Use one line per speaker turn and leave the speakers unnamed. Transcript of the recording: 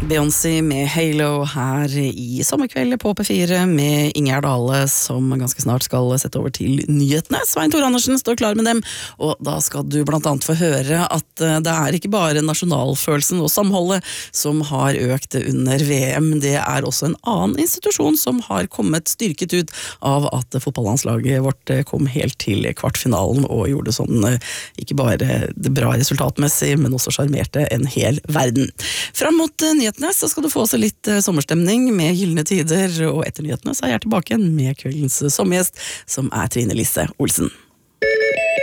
Beyoncé med Halo her i sommerkveld på P4 med Ingjerd Dale som ganske snart skal sette over til nyhetene. Svein Tore Andersen står klar med dem, og da skal du blant annet få høre at det er ikke bare nasjonalfølelsen og samholdet som har økt under VM, det er også en annen institusjon som har kommet styrket ut av at fotballandslaget vårt kom helt til kvartfinalen og gjorde sånn ikke bare det bra resultatmessig, men også sjarmerte en hel verden. Fram mot nyhetene så skal du få også litt sommerstemning med Gyldne Tider, og etter nyhetene så er jeg tilbake igjen med kveldens sommergjest, som er Trine Lise Olsen.